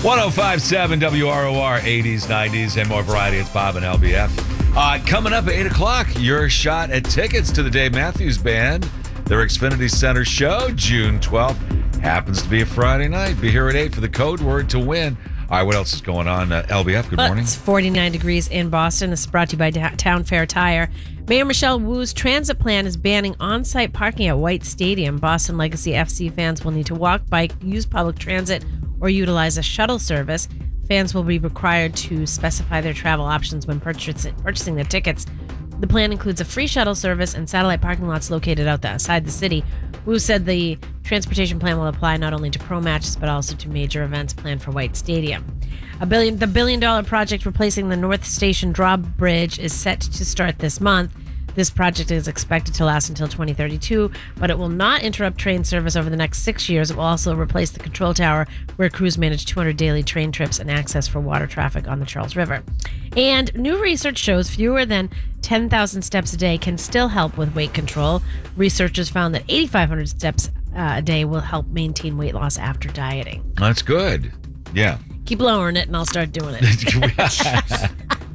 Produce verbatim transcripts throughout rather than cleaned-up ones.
one oh five point seven W R O R, eighties, nineties, and more variety. It's Bob and L B F. Uh, coming up at eight o'clock, your shot at tickets to the Dave Matthews Band, their Xfinity Center show, June twelfth. Happens to be a Friday night. Be here at eight for the code word to win. All right, what else is going on? Uh, L B F, good well, morning. It's forty-nine degrees in Boston. This is brought to you by da- Town Fair Tire. Mayor Michelle Wu's transit plan is banning on-site parking at White Stadium. Boston Legacy F C fans will need to walk, bike, use public transit, or utilize a shuttle service. Fans will be required to specify their travel options when purchase- purchasing their tickets. The plan includes a free shuttle service and satellite parking lots located outside the city. Wu said the transportation plan will apply not only to pro matches but also to major events planned for White Stadium. A billion, the billion-dollar project replacing the North Station drawbridge is set to start this month. This project is expected to last until twenty thirty-two, but it will not interrupt train service over the next six years. It will also replace the control tower where crews manage two hundred daily train trips and access for water traffic on the Charles River. And new research shows fewer than ten thousand steps a day can still help with weight control. Researchers found that eighty-five hundred steps uh, a day will help maintain weight loss after dieting. That's good. Yeah. Keep lowering it and I'll start doing it.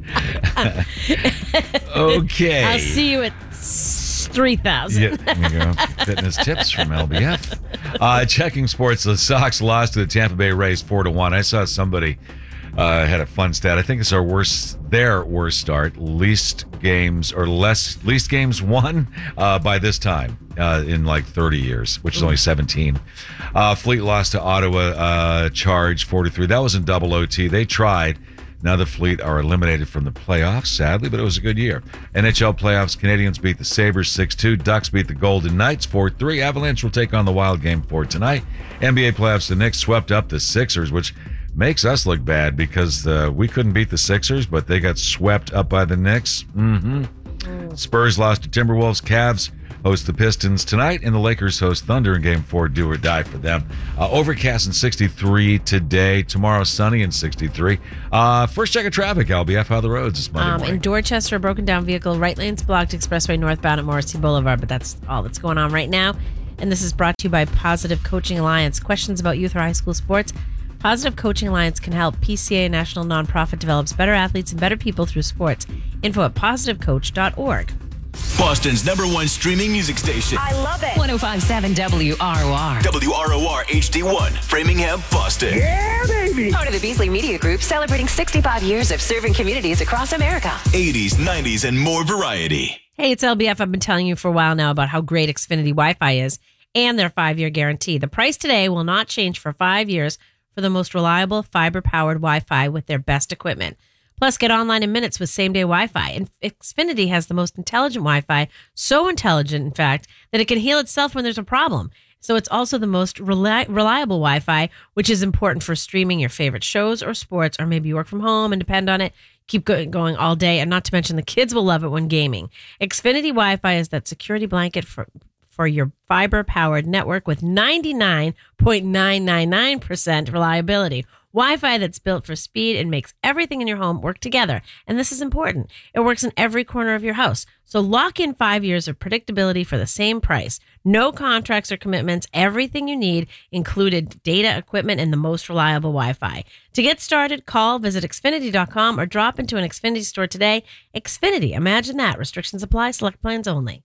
Okay. I'll see you at three thousand. Yeah, there you go. Fitness tips from L B F. Uh, checking sports, the Sox lost to the Tampa Bay Rays four to one. I saw somebody uh, had a fun stat. I think it's our worst, their worst start. Least games or less, least games won uh, by this time uh, in like thirty years, which is only seventeen. Uh, Fleet lost to Ottawa, uh, Charge four to three. That was in double O T. They tried. Now the Fleet are eliminated from the playoffs, sadly, but it was a good year. N H L playoffs, Canadians beat the Sabres six two. Ducks beat the Golden Knights four three. Avalanche will take on the Wild game four tonight. N B A playoffs, the Knicks swept up the Sixers, which makes us look bad because uh, we couldn't beat the Sixers, but they got swept up by the Knicks. Mm-hmm. Mm. Spurs lost to Timberwolves. Cavs host the Pistons tonight, and the Lakers host Thunder in Game four. Do or die for them. Uh, overcast in sixty-three today. Tomorrow, sunny in sixty-three. Uh, first check of traffic, L B F. How are the roads this Monday um, morning? In Dorchester, a broken down vehicle. Right lane's blocked. Expressway northbound at Morrissey Boulevard. But that's all that's going on right now. And this is brought to you by Positive Coaching Alliance. Questions about youth or high school sports? Positive Coaching Alliance can help. P C A, a national nonprofit, develops better athletes and better people through sports. Info at positive coach dot org. Boston's number one streaming music station. I love it. one oh five point seven W R O R. W R O R H D one, Framingham, Boston. Yeah, baby. Part of the Beasley Media Group, celebrating sixty-five years of serving communities across America. eighties, nineties, and more variety. Hey, it's L B F. I've been telling you for a while now about how great Xfinity Wi-Fi is and their five-year guarantee. The price today will not change for five years for the most reliable fiber-powered Wi-Fi with their best equipment. Plus, get online in minutes with same-day Wi-Fi. And Xfinity has the most intelligent Wi-Fi, so intelligent, in fact, that it can heal itself when there's a problem. So it's also the most reli- reliable Wi-Fi, which is important for streaming your favorite shows or sports, or maybe you work from home and depend on it. Keep go- going all day, and not to mention the kids will love it when gaming. Xfinity Wi-Fi is that security blanket for for your fiber-powered network with ninety-nine point nine nine nine percent reliability. Wi-Fi that's built for speed and makes everything in your home work together. And this is important. It works in every corner of your house. So lock in five years of predictability for the same price. No contracts or commitments. Everything you need, included data, equipment, and the most reliable Wi-Fi. To get started, call, visit Xfinity dot com, or drop into an Xfinity store today. Xfinity, imagine that. Restrictions apply. Select plans only.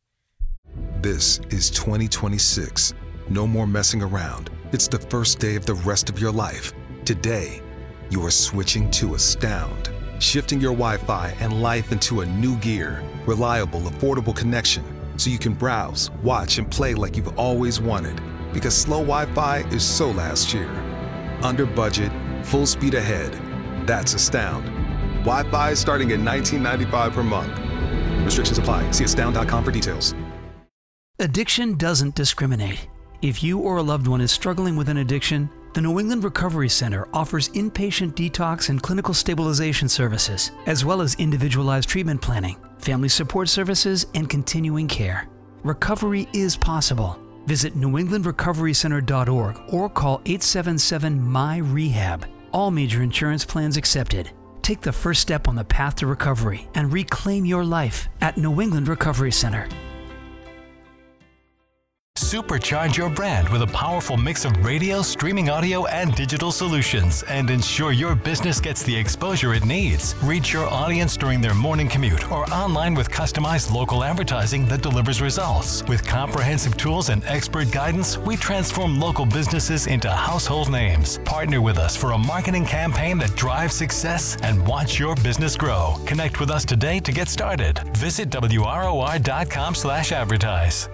This is twenty twenty-six. No more messing around. It's the first day of the rest of your life. Today, you are switching to Astound, shifting your Wi-Fi and life into a new gear. Reliable, affordable connection, so you can browse, watch, and play like you've always wanted. Because slow Wi-Fi is so last year. Under budget, full speed ahead. That's Astound. Wi-Fi starting at nineteen ninety-five per month. Restrictions apply. See astound dot com for details. Addiction doesn't discriminate. If you or a loved one is struggling with an addiction, the New England Recovery Center offers inpatient detox and clinical stabilization services, as well as individualized treatment planning, family support services, and continuing care. Recovery is possible. Visit new england recovery center dot org or call eight seven seven M Y R E H A B. All major insurance plans accepted. Take the first step on the path to recovery and reclaim your life at New England Recovery Center. Supercharge your brand with a powerful mix of radio, streaming audio, and digital solutions, and ensure your business gets the exposure it needs. Reach your audience during their morning commute or online with customized local advertising that delivers results. With comprehensive tools and expert guidance, we transform local businesses into household names. Partner with us for a marketing campaign that drives success and watch your business grow. Connect with us today to get started. Visit W R O R dot com slash advertise.